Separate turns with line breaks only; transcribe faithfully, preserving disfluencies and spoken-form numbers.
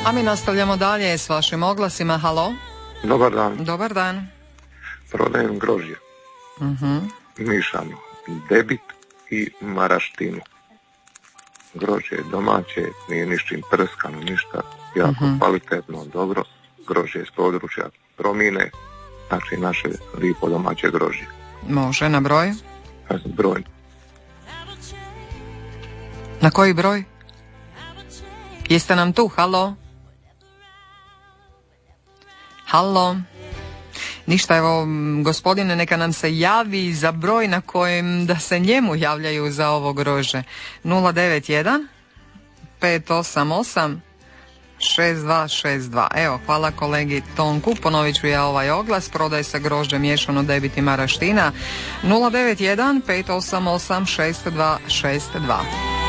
A mi nastavljamo dalje s vašim oglasima. Halo?
Dobar dan.
Dobar dan.
Prodajem grožđe.
Uh-huh.
Mišano. Debit i maraštinu. Grožđe je domaće, nije nišćim prskano, ništa. Jako uh-huh. kvalitetno, dobro. Grožđe iz područja Promine. Znači naše lipo domaće grožđe.
Može, na broj?
Broj.
Na koji broj? Jeste nam tu, halo? Halo? Ništa, evo, gospodine, neka nam se javi za broj na kojem da se njemu javljaju za ovo grožđe. nula devet jedan pet osam osam šest dva šest dva. Evo, hvala kolegi Tonku, ponovit ću ja ovaj oglas, prodaje se grožđe miješano debit i maraština. nula devet jedan pet osam osam šest dva šest dva.